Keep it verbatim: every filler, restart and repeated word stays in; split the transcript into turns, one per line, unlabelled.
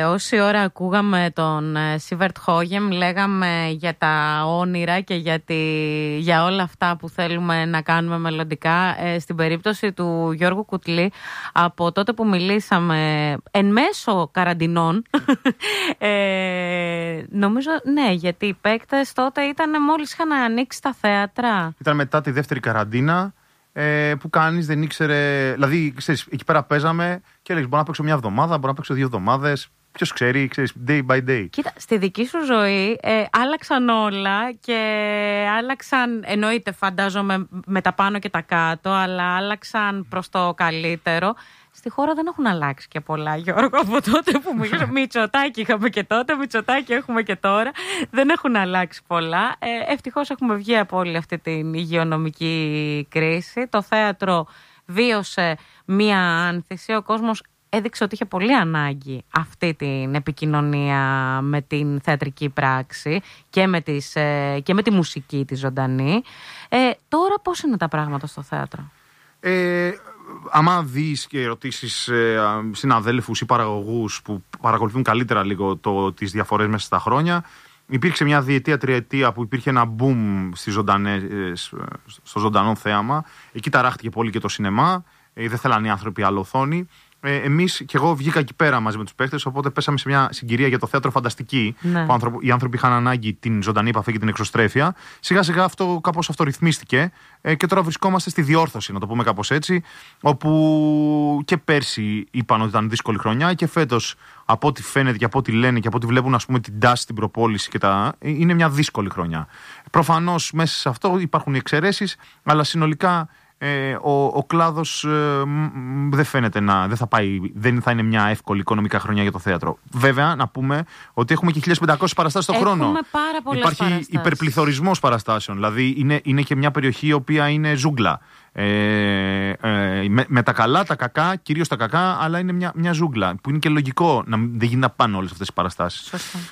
Ε, όση ώρα ακούγαμε τον Σίβερτ Χόγεμ, λέγαμε για τα όνειρα και για, τη, για όλα αυτά που θέλουμε να κάνουμε μελλοντικά. Ε, στην περίπτωση του Γιώργου Κουτλή, από τότε που μιλήσαμε εν μέσω καραντινών, ε, νομίζω ναι, γιατί οι παίκτες τότε ήταν μόλις είχαν ανοίξει τα θέατρα.
Ήταν μετά τη δεύτερη καραντίνα. Ε, που κάνεις, δεν ήξερε. Δηλαδή, ξέρεις, εκεί πέρα παίζαμε και έλεγες: μπορώ να παίξω μια εβδομάδα, μπορώ να παίξω δύο εβδομάδες. Ποιος ξέρει, ξέρεις, day by day.
Κοίτα, στη δική σου ζωή ε, άλλαξαν όλα και άλλαξαν, εννοείται φαντάζομαι με τα πάνω και τα κάτω, αλλά άλλαξαν προς το καλύτερο. Στη χώρα δεν έχουν αλλάξει και πολλά, Γιώργο, από τότε που μιλήσαμε. Μητσοτάκη είχαμε και τότε, Μητσοτάκη έχουμε και τώρα. Δεν έχουν αλλάξει πολλά. Ε, ευτυχώς έχουμε βγει από όλη αυτή την υγειονομική κρίση. Το θέατρο βίωσε μία άνθηση. Ο κόσμος έδειξε ότι είχε πολύ ανάγκη αυτή την επικοινωνία με την θεατρική πράξη και με, τις, ε, και με τη μουσική τη ζωντανή. Ε, τώρα πώς είναι τα πράγματα στο θέατρο?
Ε, άμα δεις και ρωτήσεις ε, συναδέλφους ή παραγωγούς που παρακολουθούν καλύτερα λίγο το, τις διαφορές μέσα στα χρόνια, υπήρξε μια διετία, τριετία που υπήρχε ένα boom στις ζωντανές, στο ζωντανό θέαμα. Εκεί ταράχτηκε πολύ και το σινεμά, ε, δεν θέλανε οι άνθρωποι άλλο οθόνη. Ε, εμείς και εγώ βγήκα εκεί πέρα μαζί με τους παίχτες, οπότε πέσαμε σε μια συγκυρία για το θέατρο φανταστική. Ναι. Που άνθρωποι, οι άνθρωποι είχαν ανάγκη την ζωντανή επαφή και την εξωστρέφεια. Σιγά σιγά αυτό κάπως αυτορυθμίστηκε ε, και τώρα βρισκόμαστε στη διόρθωση, να το πούμε κάπως έτσι. Όπου και πέρσι είπαν ότι ήταν δύσκολη χρονιά και φέτος, από ό,τι φαίνεται και από ό,τι λένε και από ό,τι βλέπουν, ας πούμε, την τάση στην προπόληση και τα. Είναι μια δύσκολη χρονιά. Προφανώς μέσα σε αυτό υπάρχουν εξαιρέσεις, αλλά συνολικά. Ε, ο, ο κλάδος ε, δεν φαίνεται να δεν θα πάει, δεν θα είναι μια εύκολη οικονομικά χρονιά για το θέατρο. Βέβαια, να πούμε ότι έχουμε και χίλιες πεντακόσιες παραστάσεις το χρόνο.
Έχουμε πάρα πολλές
Υπάρχει
παραστάσεις.
Υπερπληθωρισμός παραστάσεων. Δηλαδή, είναι, είναι και μια περιοχή η οποία είναι ζούγκλα. Ε, ε, με, με τα καλά, τα κακά, κυρίως τα κακά, αλλά είναι μια, μια ζούγκλα. Που είναι και λογικό να δεν γίνει να πάνε όλες αυτές οι παραστάσεις.